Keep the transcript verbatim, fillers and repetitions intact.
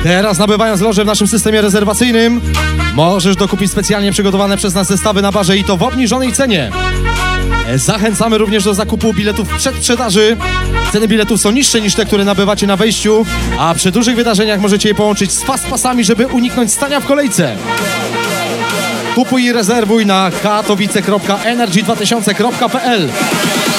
Teraz nabywając loże w naszym systemie rezerwacyjnym możesz dokupić specjalnie przygotowane przez nas zestawy na barze i to w obniżonej cenie. Zachęcamy również do zakupu biletów w przedsprzedaży. Ceny biletów są niższe niż te, które nabywacie na wejściu, a przy dużych wydarzeniach możecie je połączyć z fastpassami, żeby uniknąć stania w kolejce. Kupuj i rezerwuj na katowice kropka energy dwa tysiące kropka p l.